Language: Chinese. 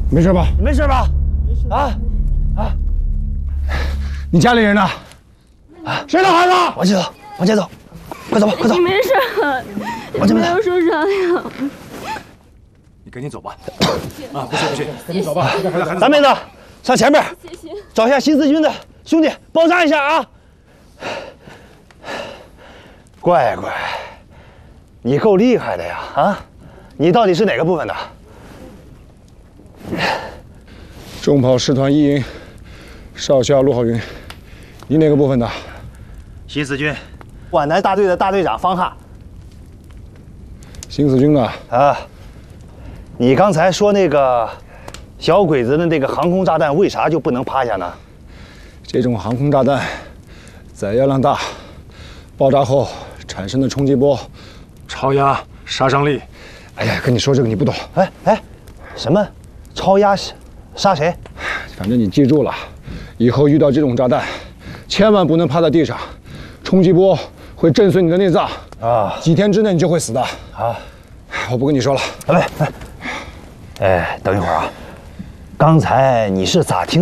没事吧？ 你没事吧？啊？ 你家里人呢？啊？谁的孩子？ 往前走，往前走，快走吧，快走。 你没事，你没有受伤呀。 你赶紧走吧。啊，不去，赶紧走吧。 大妹子，上前面， 谢谢。 找一下新四军的兄弟，包扎一下啊！乖乖，你够厉害的呀！啊，你到底是哪个部分的？ 重炮师团1营少校陆浩云，你哪个部分的？ 新四军皖南大队的大队长方汉。 新四军啊？ 啊，你刚才说那个小鬼子的那个航空炸弹，为啥就不能趴下呢？ 这种航空炸弹载压量大，爆炸后产生的冲击波， 超压杀伤力。 哎呀，跟你说这个你不懂。 哎，什么超压杀谁？ 反正你记住了，以后遇到这种炸弹，千万不能趴在地上，冲击波会震碎你的内脏啊！ 几天之内你就会死的啊！ 我不跟你说了。 哎，等一会儿啊，刚才你是咋听